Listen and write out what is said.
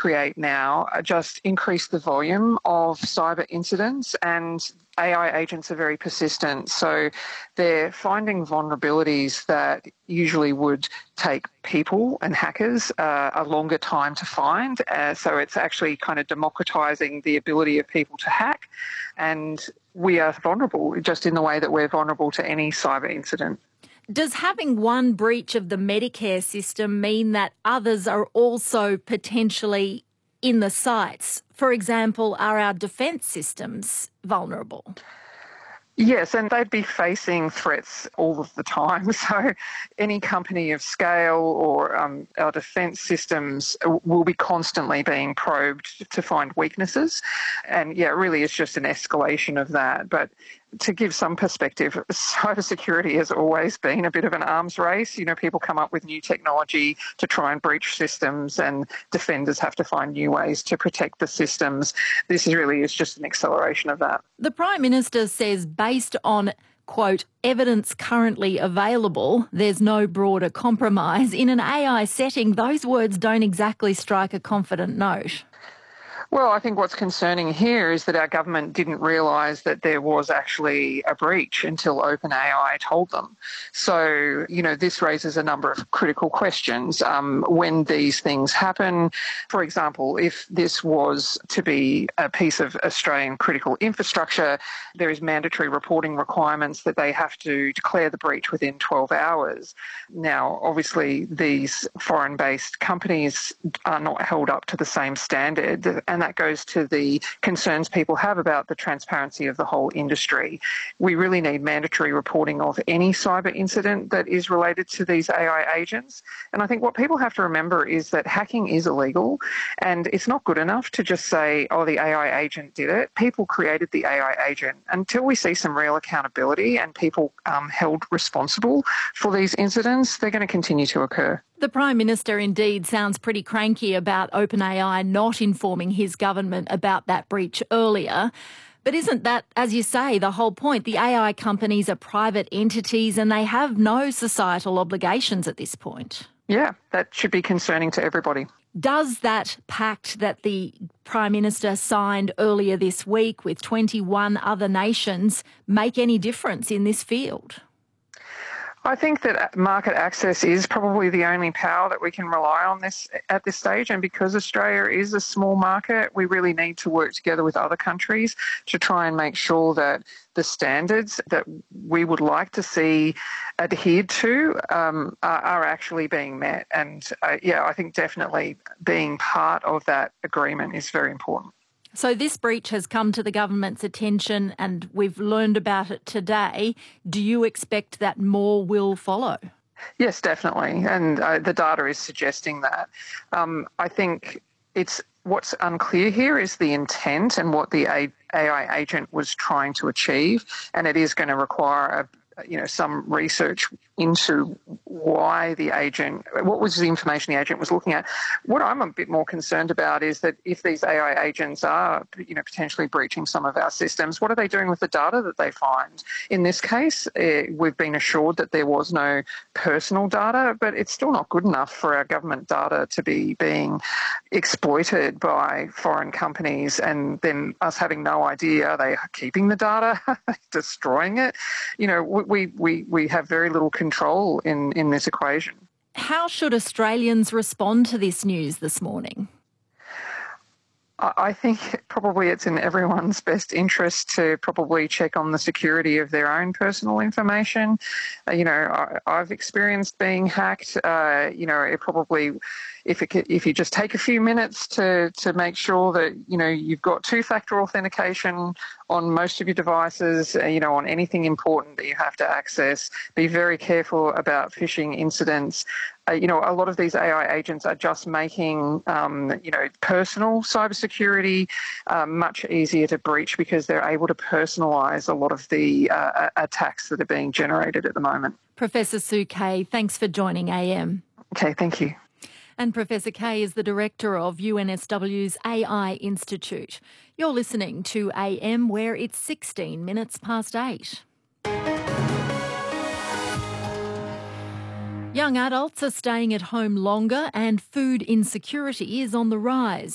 create now just increase the volume of cyber incidents, and AI agents are very persistent. So they're finding vulnerabilities that usually would take people and hackers a longer time to find. So it's actually kind of democratizing the ability of people to hack. And we are vulnerable just in the way that we're vulnerable to any cyber incident. Does having one breach of the Medicare system mean that others are also potentially in the sights? For example, are our defence systems vulnerable? Yes, and they'd be facing threats all of the time. So any company of scale or our defence systems will be constantly being probed to find weaknesses. And yeah, really it's just an escalation of that. But to give some perspective, cybersecurity has always been a bit of an arms race. You know, people come up with new technology to try and breach systems, and defenders have to find new ways to protect the systems. This really is just an acceleration of that. The Prime Minister says based on, quote, evidence currently available, there's no broader compromise. In an AI setting, those words don't exactly strike a confident note. Well, I think what's concerning here is that our government didn't realise that there was actually a breach until OpenAI told them. So, you know, this raises a number of critical questions. When these things happen, for example, if this was to be a piece of Australian critical infrastructure, there is mandatory reporting requirements that they have to declare the breach within 12 hours. Now, obviously, these foreign-based companies are not held up to the same standard, and that goes to the concerns people have about the transparency of the whole industry. We really need mandatory reporting of any cyber incident that is related to these AI agents. And I think what people have to remember is that hacking is illegal, and it's not good enough to just say, oh, the AI agent did it. People created the AI agent. Until we see some real accountability and people held responsible for these incidents, they're going to continue to occur. The Prime Minister indeed sounds pretty cranky about OpenAI not informing his government about that breach earlier. But isn't that, as you say, the whole point? The AI companies are private entities and they have no societal obligations at this point. Yeah, that should be concerning to everybody. Does that pact that the Prime Minister signed earlier this week with 21 other nations make any difference in this field? I think that market access is probably the only power that we can rely on this at this stage. And because Australia is a small market, we really need to work together with other countries to try and make sure that the standards that we would like to see adhered to are actually being met. And I think definitely being part of that agreement is very important. So this breach has come to the government's attention and we've learned about it today. Do you expect that more will follow? Yes, definitely. And the data is suggesting that. I think what's unclear here is the intent and what the AI agent was trying to achieve. And it is going to require some research into what was the information the agent was looking at. What I'm a bit more concerned about is that if these AI agents are, potentially breaching some of our systems, what are they doing with the data that they find? In this case, we've been assured that there was no personal data, but it's still not good enough for our government data to be being exploited by foreign companies and then us having no idea, are they keeping the data, destroying it? We have very little control in this equation. How should Australians respond to this news this morning? I think probably it's in everyone's best interest to probably check on the security of their own personal information. I've experienced being hacked. It probably, if you just take a few minutes to make sure that, you've got two-factor authentication on most of your devices, on anything important that you have to access, be very careful about phishing incidents. A lot of these AI agents are just making, personal cybersecurity much easier to breach because they're able to personalise a lot of the attacks that are being generated at the moment. Professor Sue Kay, thanks for joining AM. Okay, thank you. And Professor Kay is the director of UNSW's AI Institute. You're listening to AM, where it's 16 minutes past 8. Young adults are staying at home longer and food insecurity is on the rise.